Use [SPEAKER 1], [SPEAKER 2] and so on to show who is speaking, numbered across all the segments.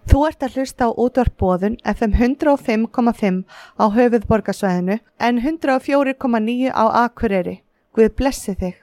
[SPEAKER 1] Þú ert að hlusta á útvarp Boðun FM 105,5 á höfuðborgarsvæðinu en 104,9 á Akureyri. Guð blessi þig.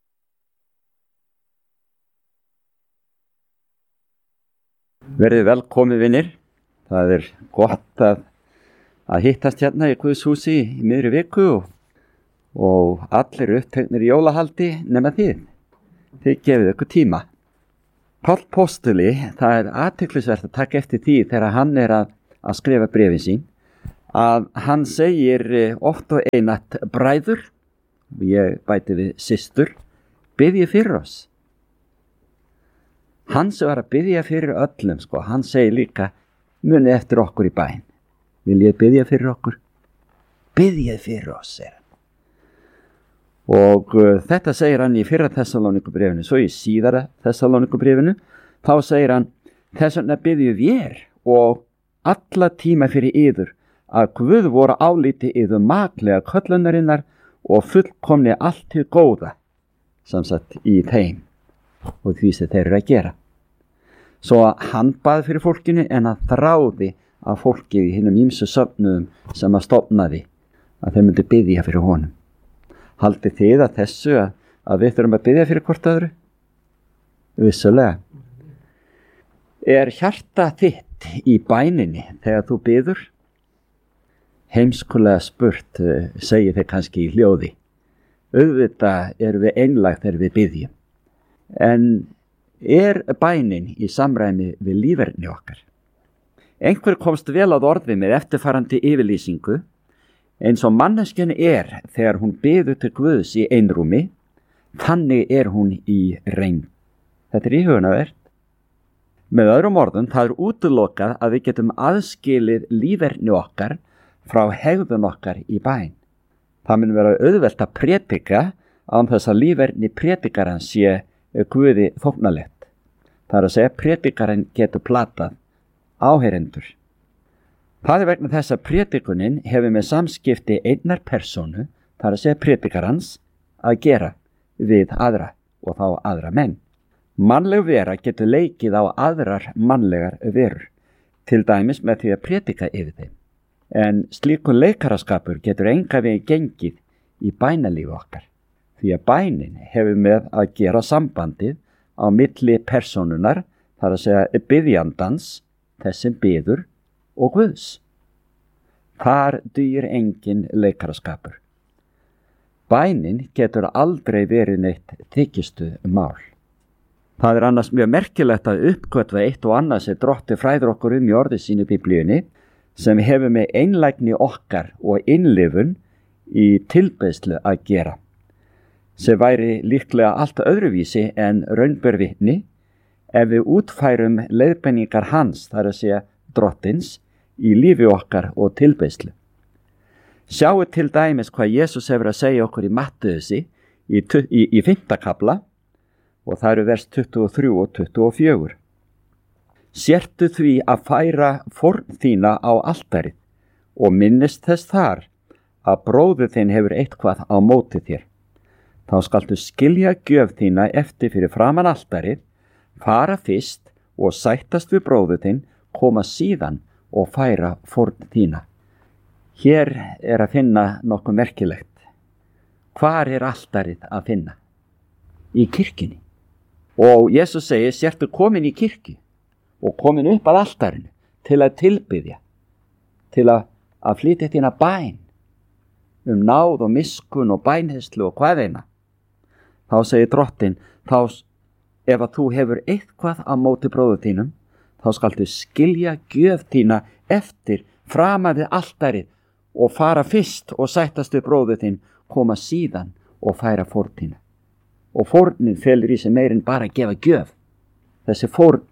[SPEAKER 2] Verið velkomin vinir. Það gott að hittast hérna í Guðshúsi í miðri viku og allir uppteknir í jólahaldi nema þið. Þið gefið ykkur tíma. Páll Póstuli, það athyglisvert að taka eftir því þegar hann að skrifa bréfin sín, að hann segir oft og einatt bræður, ég bæti við systur, biðji fyrir oss. Hann sem var að biðja fyrir öllum, hann segir líka, muni eftir okkur í bæn. Vil ég biðja fyrir okkur? Biðjið fyrir oss, segir hann. Og þetta segir hann í fyrra Þessalónikubréfinu, svo í síðara Þessalónikubréfinu, þá segir hann, þess vegna biðjum vér og alla tíma fyrir yður að Guð voru álíti yður maklega köllunarinnar og fullkomni allt til góða, samsagt í þeim og því sem þeir að gera. Svo hann bað fyrir fólkinu en hann þráði að fólkið í hinum ýmsu söfnuðum sem að stofnaði að þeir myndi biðja fyrir honum. Haldið þið að þessu að við þurfum að biðja fyrir hvort öðru? Vissulega. Hjarta þitt í bæninni þegar þú biður? Heimskulega spurt, segir þið kannski í hljóði. Auðvitað erum við einlægt þegar við biðjum. En bænin í samræmi við líferni okkar? Einhver komst vel að orði með eftirfarandi yfirlýsingu, eins og manneskjan þegar hún biður til Guðs í einrúmi, þannig hún í reynd. Þetta íhugunarvert. Með öðrum orðum, það útilokað að við getum aðskilið líferni okkar frá hegðun okkar í bæn. Það mun vera auðvelt að prédika án þess að líferni prédikarans sé Guði þóknalegt. Það að segja prédikarinn getur platað áheyrendur. Það vegna þess að prédikunin hefur með samskipti einnar persónu, það að segja prédikarans, að gera við aðra og þá aðra menn. Mannleg vera getur leikið á aðrar mannlegar verur, til dæmis með því að prédika yfir þeim. En slíkur leikaraskapur getur enga veginn gengið í bænalífi okkar, því að bænin hefur með að gera sambandið á milli persónunar, það að segja biðjandans, þess sem biður, og Guðs. Þar dugir engin leikaraskapur. Bænin getur aldrei verið neitt þykistu mál. Það annars mjög merkilegt að uppgötva eitt og annað sem Drotti fræðir okkur í orði sínu Biblíunni, sem hefur með einlægni okkar og innlifun í tilbeiðslu að gera, sem væri líklega allt öðruvísi en raunber vitni ef við útfærum leiðbenningar hans, þar að segja Drottins, í lífi okkar og tilbeiðslu. Sjáu til dæmis hvað Jesús hefur að segja okkur í Mattheusi í 5. kafla og það eru vers 23 og 24. Sértu því að færa fórn þína á altarið og minnist þess þar að bróðir þinn hefur eitthvað á móti þér. Þá skaltu skilja gjöf þína eftir fyrir framan altarið, fara fyrst og sættast við bróður þinn, koma síðan og færa fórn þína. Hér að finna nokkuð merkilegt. Hvar altarið að finna? Í kirkjunni. Og Jesús segir, sértu komin í kirkju og komin upp að altarinu til að tilbiðja, til að flytja þína bæn náð og miskun og bænheyslu og hvað eina. Þá segir Drottinn, ef að þú hefur eitthvað á móti bróður þínum, þá skaltu skilja gjöf þína eftir framan við altarið og fara fyrst og sættast við bróður þinn, koma síðan og færa fórn þína. Og fórnin felur í sig meir en bara að gefa gjöf. Þessi fórn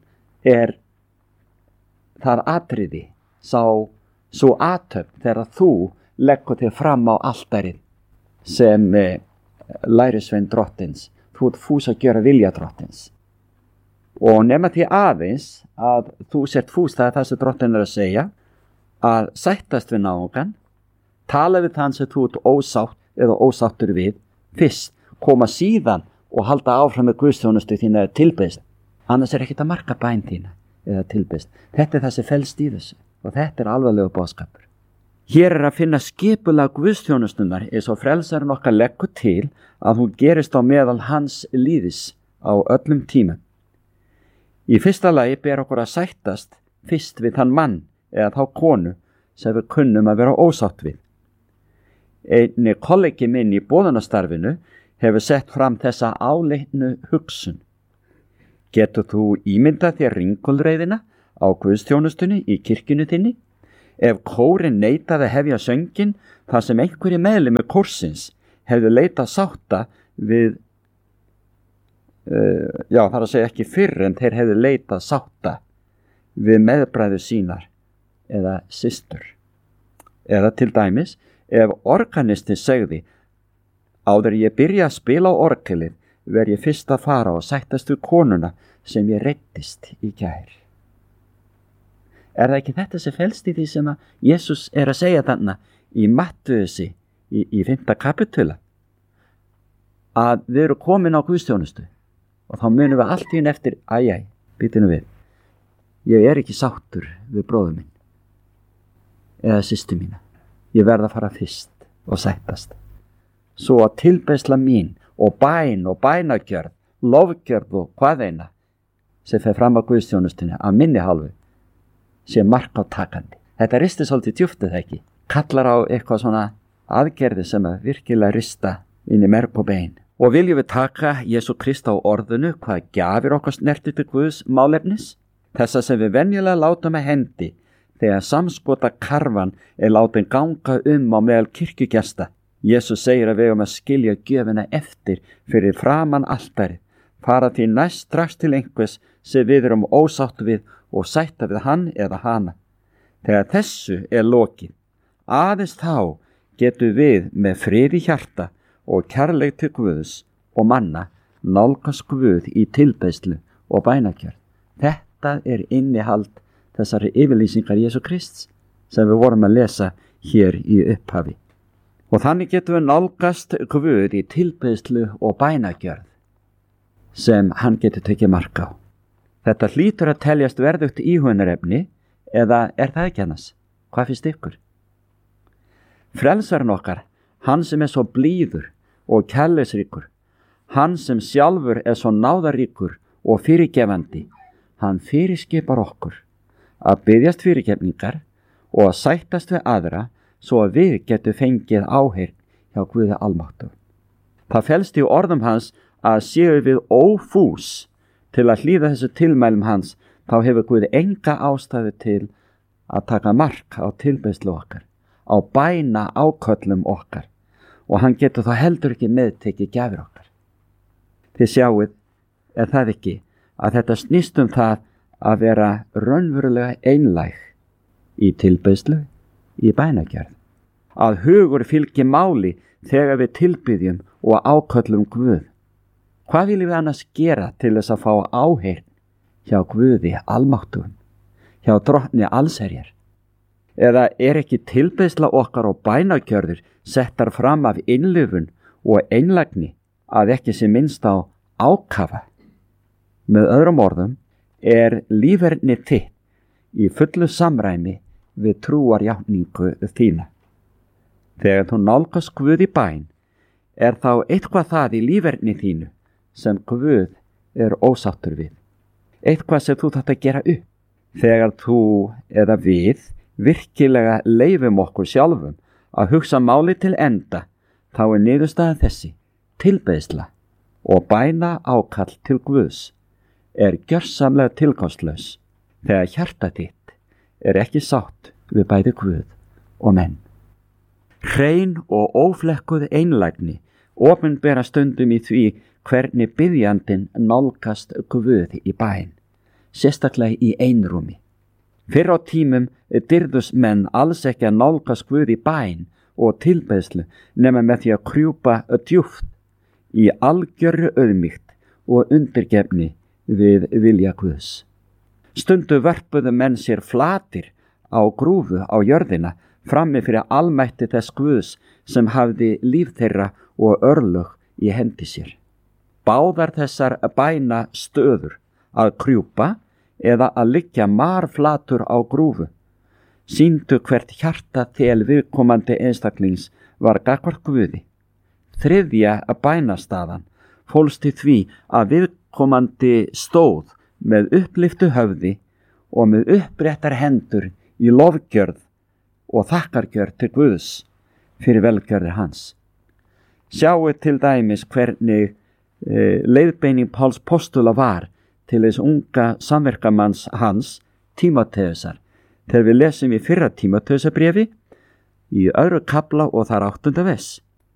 [SPEAKER 2] það atriði, svo athöfn þegar þú leggur þig fram á altarið sem lærisvein Drottins. Þú fús að gjöra vilja Drottins. Og nema því aðeins að þú sért fús, það það sem Drottinn að segja, að sættast við náungan, tala við þann sem þú ert ósátt eða ósáttur við, fyrst koma síðan og halda áfram með guðsþjónustu þína tilbeiðslu. Annars ekkert að marka bæn þína, eða tilbest. Þetta það sem felst í þessu og þetta alvarlegu boðskapur. Hér að finna skipulag guðsþjónustunnar eins og frelsarinn okkar leggur til að hún gerist á meðal hans líðis á öllum tímum. Í fyrsta lagi ber okkur að sættast fyrst við þann mann eða þá konu sem við kunnum að vera ósátt við. Einni kollegi minn í boðunastarfinu hefur sett fram þessa áleitnu hugsun. Getur þú ímyndað þér ringulreiðina á guðsþjónustunni í kirkjunni þinni? Ef kórinn neitaði að hefja sönginn þar sem einhverjir meðlimir kórsins hefðu leitað sátta við, þar að segja ekki fyrr en þeir hefðu leitað sátta við meðbræður sínar eða systur. Eða til dæmis, ef organisti segði, áður ég byrja að spila á orgelið, verð ég fyrst að fara og sættast við konuna sem ég reiddist í gær. Er það ekki þetta sem felst í því sem að Jesús að segja þarna í Mattheusi í 5. kapitula? Að við erum komin á guðsþjónustu og þá munum við allt í einu eftir, býtum við, ég ekki sáttur við bróður minn eða systur mína. Ég verð að fara fyrst og sættast. Svo að tilbeiðsla mín og bæn og bænagjörð, lofgjörð og hvaðeina sem fer fram á guðsþjónustunni af minni hálfu sé mark á takandi. Þetta risti svolítið djúpt eða ekki. Kallar á eitthvað svona aðgerði sem að virkilega rista inn í merg og bein. Og viljum við taka Jesú Krist á orðinu hvað gjafir okkar snerti til Guðs málefnis? Þessa sem við venjulega látum að hendi þegar samskota karfan látin ganga á meðal kirkjugesta. Jesús segir að við að skilja gjöfina eftir fyrir framan altarið, fara því næst strax til einhvers sem við erum ósátt við og sætta við hann eða hana. Þegar þessu lokið, aðeins þá getum við með friði hjarta og kærleik til Guðs og manna nálgast Guð í tilbeiðslu og bænagjörð. Þetta innihald þessari yfirlýsingar Jesú Krists sem við vorum að lesa hér í upphafi. Og þannig getum við nálgast Guð í tilbeiðslu og bænagjörð sem hann getur tekið mark á. Þetta hlýtur að teljast verðugt íhugunarefni eða það ekki annars? Hvað finnst ykkur? Frelsarinn okkar, hann sem svo blíður og kærleiksríkur, hann sem sjálfur svo náðaríkur og fyrirgefandi, hann fyrirskipar okkur að biðjast fyrirgefningar og að sættast við aðra svo að við getum fengið áheyrn hjá Guði almáttugur. Það felst í orðum hans að séu við ófús til að hlýða þessu tilmælum hans, þá hefur Guði enga ástæðu til að taka mark á tilbeiðslu okkar, á bæna áköllum okkar og hann getur þá heldur ekki meðtekið gjafir okkar. Þið sjáið, það ekki að þetta snýst það að vera raunverulega einlæg í tilbeiðslu, í bænagjörð. Að hugur fylgi máli þegar við tilbiðjum og áköllum Guð. Hvað viljum við annars gera til þess að fá áheyrn hjá Guði almáttugum, hjá drottni allsherjar? Eða ekki tilbeiðsla okkar og bænagjörður settar fram af innlifun og einlægni að ekki sé minnst á ákafa? Með öðrum orðum líferni þitt í fullu samræmi við trúarjátningu þína. Þegar þú nálgast Guð í bæn, þá eitthvað það í líferni þínu sem Guð ósáttur við. Eitthvað sem þú þarft að gera upp. Þegar þú eða við virkilega leyfum okkur sjálfum að hugsa máli til enda, þá niðurstaðan þessi, tilbeiðsla og bæna ákall til Guðs gjörsamlega tilgangslaus þegar hjarta þitt ekki sátt við bæði Guð og menn. Hrein og óflekkuð einlægni opinbera stundum í því hvernig biðjandinn nálgast Guð í bæn, sérstaklega í einrúmi. Fyrr á tímum dyrðust menn alls ekki að nálgast Guð í bæn og tilbeiðslu nema með því að krjúpa djúpt í algjörri auðmýkt og undirgefni við vilja Guðs. Stundu vörpuðu menn sér flatir á grúfu á jörðina frammi fyrir almætti þess Guðs sem hafði líf þeirra og örlög í hendi sér. Báðar þessar bæna stöður að krjúpa eða að liggja marflatur á grúfu. Sýndu hvert hjarta þel viðkomandi einstaklings var gagnvart Guði. Þriðja bænastaðan fólst í því að viðkomandi stóð með upplyftu höfði og með uppréttar hendur í lofgjörð og þakkargjörð til Guðs fyrir velgjörðir hans. Sjáu til dæmis hvernig leiðbeining Páls postula var til þess unga samverkamanns hans, Tímóteusar, þegar við lesum í fyrra Tímóteusarbréfi í 2. kafla og þar 8. vers.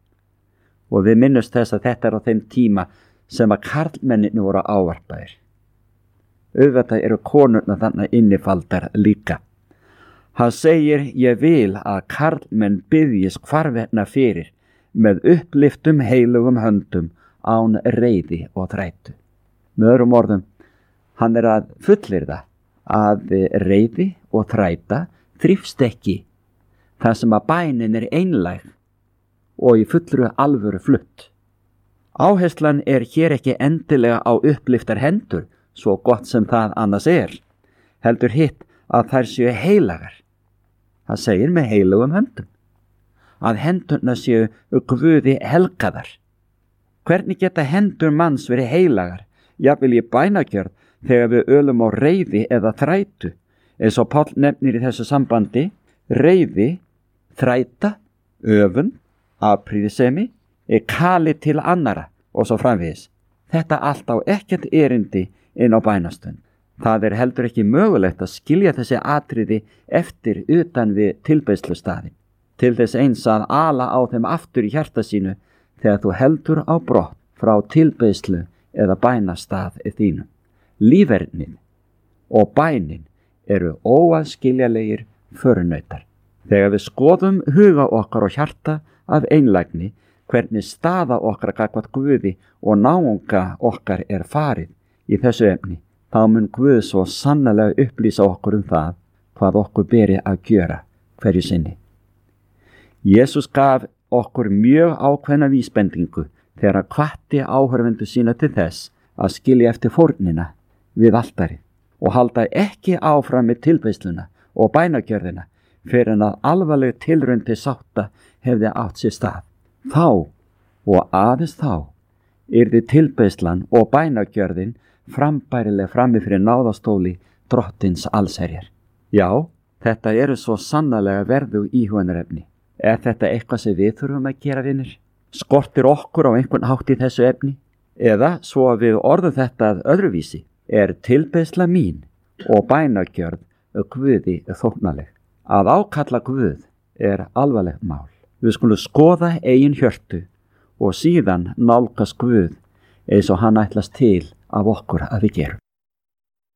[SPEAKER 2] Og við minnumst þess að þetta er á þeim tíma sem að karlmenninni voru ávarpaðir. Auðvitað eru konurna þannig innifaldar líka. Hann segir, ég vil að karlmenn biðjist hvarvetna fyrir með upplyftum heilugum höndum án reiði og þrætu. Með öðrum orðum, hann er að fullyrða að reiði og þræta þrífst ekki þar sem að bænin er einlæg og í fullru alvöru flutt. Áherslan er hér ekki endilega á upplyftar hendur, svo gott sem það annars er, heldur hitt að þær séu heilagar. Það segir með heilugum höndum, að hendurna séu Guði helgaðar. Hvernig geta hendur manns verið heilagar, jafnvel í bænagjörð, þegar við ölum á reiði eða þrætu, eins og Páll nefnir í þessu sambandi, reiði, þræta, öfund, afprýðisemi, kali til annara og svo framvegis. Þetta allt á ekkert erindi inn á bænastund. Það er heldur ekki mögulegt að skilja þessi atriði eftir utan við tilbeiðslustaðinn, til þess eins að ala á þeim aftur í hjarta sínu þegar þú heldur á brott frá tilbeiðslu eða bænastað þínu. Lífernin og bænin eru óaðskiljanlegir förunautar. Þegar við skoðum huga okkar og hjarta af einlægni, hvernig staða okkar gagnvart Guði og náunga okkar er farið í þessu efni, þá mun Guð svo sannarlega upplýsa okkur það hvað okkur beri að gjöra hverju sinni. Jesús gaf okkur mjög ákveðna vísbendingu þegar hann hvatti áhorfendur sína til þess að skilja eftir fórnina við altari og halda ekki áfram með tilbeiðsluna og bænagjörðina fyrir en að alvarleg tilraun til sátta hefði átt sér stað. Þá og aðeins þá yrði tilbeiðslan og bænagjörðin frambærileg frammi fyrir náðastóli drottins allsherjar. Já, þetta eru svo sannarlega verðu íhugunarefni. Er þetta eitthvað sem við þurfum að gera, vinir? Skortir okkur á einhvern hátt í þessu efni? Eða, svo að við orðum þetta að öðruvísi, er tilbeiðsla mín og bænagjörð Guði þóknanleg. Að ákalla Guð er alvarlegt mál. Við skulum skoða eigin hjörtu og síðan nálgast Guð eins og hann ætlast til af okkur að við gerum.